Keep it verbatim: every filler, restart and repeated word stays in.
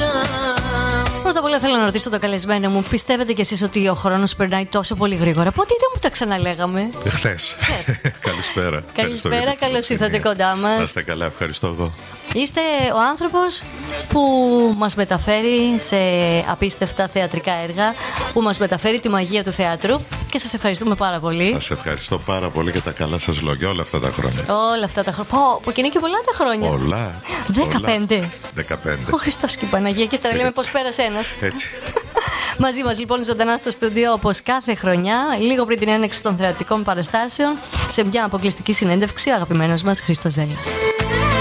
Πρώτα απ' όλα θέλω να ρωτήσω το καλεσμένο μου, πιστεύετε κι εσείς ότι ο χρόνος περνάει τόσο πολύ γρήγορα? Πότε δεν μου τα ξαναλέγαμε? Χθες. Καλησπέρα. Καλησπέρα, καλώς ήρθατε κοντά μας. Να είστε καλά, ευχαριστώ εγώ. Είστε ο άνθρωπος που μας μεταφέρει σε απίστευτα θεατρικά έργα, που μας μεταφέρει τη μαγεία του θεάτρου και σας ευχαριστούμε πάρα πολύ. Σας ευχαριστώ πάρα πολύ για τα καλά σας λόγια όλα αυτά τα χρόνια. Όλα αυτά τα χρόνια. Πω, πω και είναι και πολλά τα χρόνια. Πολλά. δεκαπέντε. δεκαπέντε. Ο Χριστός και η Παναγία, και στα λέμε πώς πέρασε ένας. Έτσι. Μαζί μας λοιπόν ζωντανά στο στούντιο, όπως κάθε χρονιά, λίγο πριν την έναρξη των θεατρικών παραστάσεων, σε μια αποκλειστική συνέντευξη, ο αγαπημένος μας Χρήστος Ζέλλας.